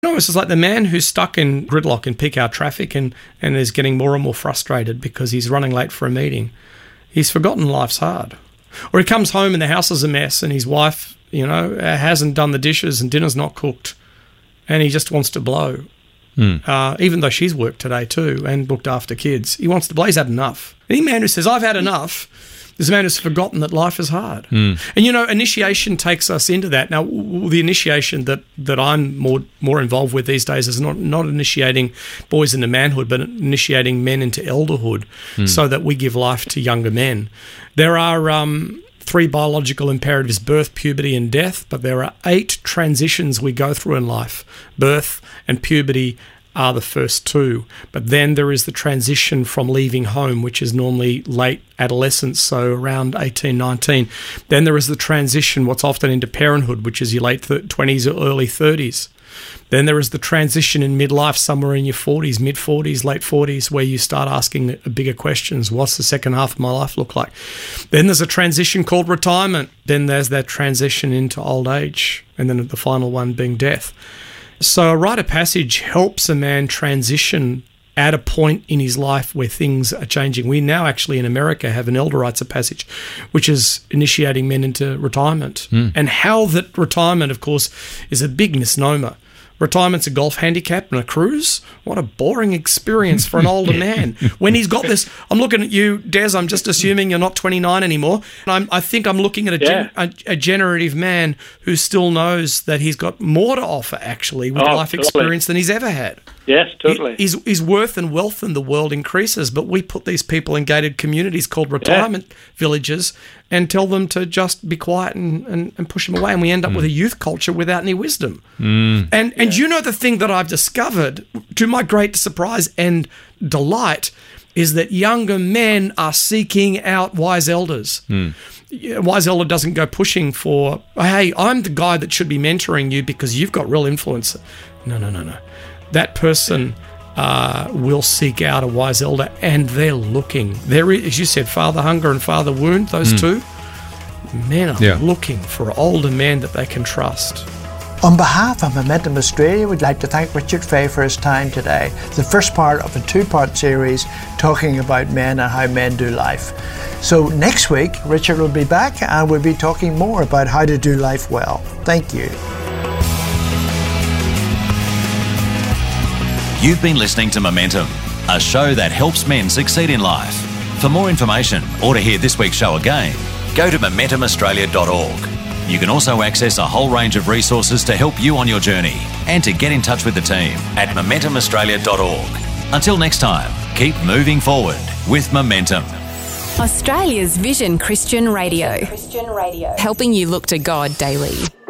No, it's just like the man who's stuck in gridlock in peak hour traffic and is getting more and more frustrated because he's running late for a meeting. He's forgotten life's hard. Or he comes home and the house is a mess and his wife, hasn't done the dishes and dinner's not cooked and he just wants to blow. Even though she's worked today too and looked after kids. He wants to blow. He's had enough. Any man who says, I've had enough, this man has forgotten that life is hard. And, initiation takes us into that. Now, the initiation that I'm more involved with these days is not initiating boys into manhood, but initiating men into elderhood so that we give life to younger men. There are 3 biological imperatives, birth, puberty, and death, but there are 8 transitions we go through in life. Birth and puberty are the first 2, but then there is the transition from leaving home, which is normally late adolescence, so around 18, 19. Then there is the transition, what's often into parenthood, which is your late 20s or early 30s. Then there is the transition in midlife, somewhere in your 40s, mid-40s, late 40s, where you start asking bigger questions. What's the second half of my life look like? Then there's a transition called retirement. Then there's that transition into old age, and then the final one being death. So a rite of passage helps a man transition at a point in his life where things are changing. We now actually in America have an elder rites of passage, which is initiating men into retirement. And how that retirement, of course, is a big misnomer. Retirement's a golf handicap and a cruise. What a boring experience for an older man. When he's got this, I'm looking at you, Des, I'm just assuming you're not 29 anymore. I think I'm looking at a generative man who still knows that he's got more to offer, actually, with life experience than he's ever had. Yes, totally. His worth and wealth in the world increases, but we put these people in gated communities called retirement villages and tell them to just be quiet and push them away, and we end up with a youth culture without any wisdom. And the thing that I've discovered, to my great surprise and delight, is that younger men are seeking out wise elders. A wise elder doesn't go pushing for, hey, I'm the guy that should be mentoring you because you've got real influence. No. That person will seek out a wise elder, and they're looking. There is, as you said, father hunger and father wound, those two. Men are looking for older men that they can trust. On behalf of Momentum Australia, we'd like to thank Richard Fay for his time today. The first part of a 2-part series talking about men and how men do life. So next week, Richard will be back and we'll be talking more about how to do life well. Thank you. You've been listening to Momentum, a show that helps men succeed in life. For more information or to hear this week's show again, go to momentumaustralia.org. You can also access a whole range of resources to help you on your journey and to get in touch with the team at momentumaustralia.org. Until next time, keep moving forward with Momentum. Australia's Vision Christian Radio. Helping you look to God daily.